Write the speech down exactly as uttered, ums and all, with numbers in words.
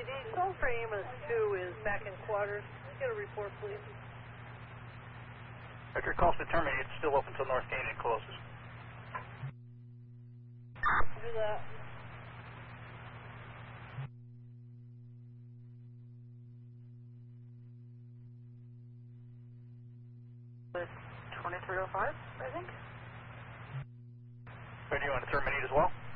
C D, Soul for Amos two is back in quarters. Get a report, please. Record calls to terminate. It's still open until North Canyon closes. Do that. twenty-three oh five, I think. Where do you want to terminate as well?